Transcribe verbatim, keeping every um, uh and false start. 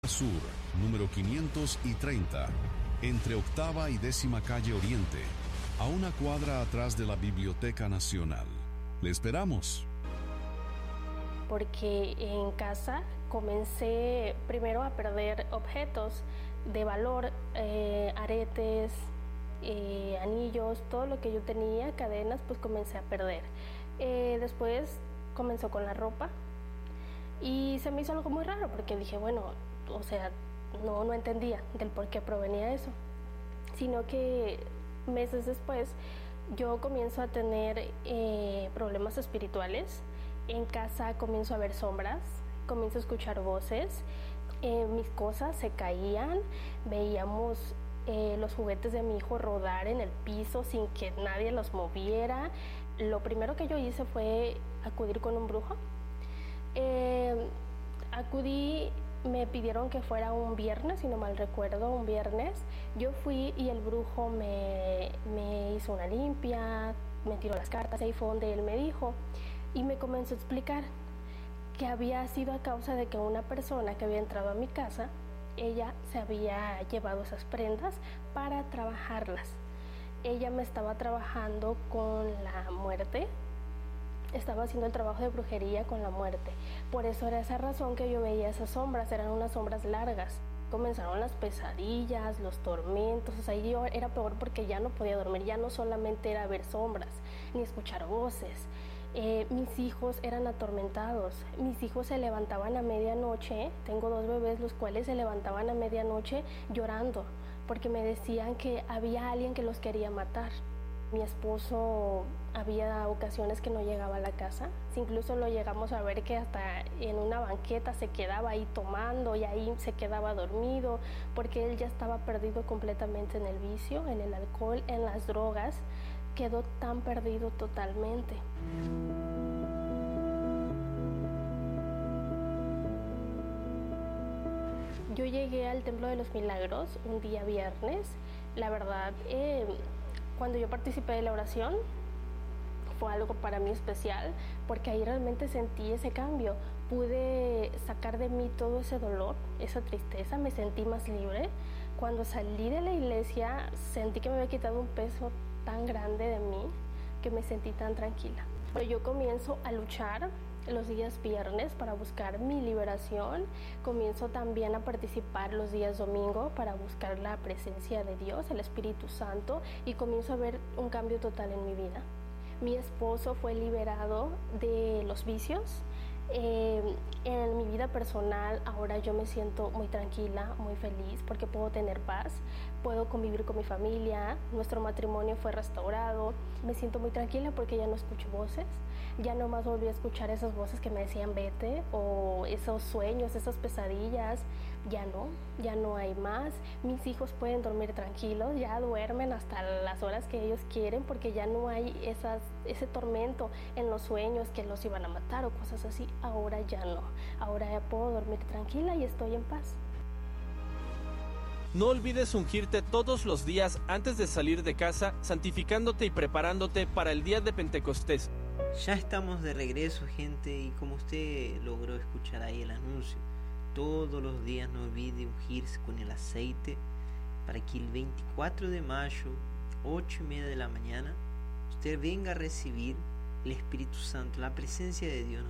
Sur, número quinientos treinta, entre octava y décima calle Oriente, a una cuadra atrás de la Biblioteca Nacional. Le esperamos. Porque en casa comencé primero a perder objetos de valor, eh, aretes, eh, anillos, todo lo que yo tenía, cadenas, pues comencé a perder. Eh, después comenzó con la ropa y se me hizo algo muy raro porque dije, bueno, o sea, no, no entendía del por qué provenía eso, sino que meses después yo comienzo a tener eh, problemas espirituales. En casa comienzo a ver sombras, comienzo a escuchar voces, eh, mis cosas se caían, veíamos eh, los juguetes de mi hijo rodar en el piso sin que nadie los moviera. Lo primero que yo hice fue acudir con un brujo. Eh, acudí, me pidieron que fuera un viernes, si no mal recuerdo, un viernes. Yo fui y el brujo me, me hizo una limpia, me tiró las cartas, ahí fue donde él me dijo y me comenzó a explicar que había sido a causa de que una persona que había entrado a mi casa, ella se había llevado esas prendas para trabajarlas. Ella me estaba trabajando con la muerte, estaba haciendo el trabajo de brujería con la muerte. Por eso era esa razón que yo veía esas sombras, eran unas sombras largas. Comenzaron las pesadillas, los tormentos, o sea, yo era peor porque ya no podía dormir, ya no solamente era ver sombras, ni escuchar voces. Eh, mis hijos eran atormentados, mis hijos se levantaban a medianoche, tengo dos bebés los cuales se levantaban a medianoche llorando, porque me decían que había alguien que los quería matar. Mi esposo había ocasiones que no llegaba a la casa, incluso lo llegamos a ver que hasta en una banqueta se quedaba ahí tomando y ahí se quedaba dormido, porque él ya estaba perdido completamente en el vicio, en el alcohol, en las drogas, quedó tan perdido totalmente. Yo llegué al Templo de los Milagros un día viernes, la verdad, eh, cuando yo participé de la oración fue algo para mí especial porque ahí realmente sentí ese cambio, pude sacar de mí todo ese dolor, esa tristeza, me sentí más libre. Cuando salí de la iglesia sentí que me había quitado un peso tan grande de mí que me sentí tan tranquila. Pero yo comienzo a luchar los días viernes para buscar mi liberación, comienzo también a participar los días domingo para buscar la presencia de Dios, el Espíritu Santo, y comienzo a ver un cambio total en mi vida. Mi esposo fue liberado de los vicios. Eh, en mi vida personal ahora yo me siento muy tranquila, muy feliz porque puedo tener paz, puedo convivir con mi familia, nuestro matrimonio fue restaurado, me siento muy tranquila porque ya no escucho voces, ya no más volví a escuchar esas voces que me decían vete o esos sueños, esas pesadillas, ya no, ya no hay más. Mis hijos pueden dormir tranquilos, ya duermen hasta las horas que ellos quieren porque ya no hay esas, ese tormento en los sueños que los iban a matar o cosas así. Ahora ya no, ahora ya puedo dormir tranquila y estoy en paz. No olvides ungirte todos los días antes de salir de casa, santificándote y preparándote para el día de Pentecostés. Ya estamos de regreso, gente, y como usted logró escuchar ahí el anuncio, todos los días no olvide ungirse con el aceite para que el veinticuatro de mayo, ocho y media de la mañana, usted venga a recibir el Espíritu Santo, la presencia de Dios,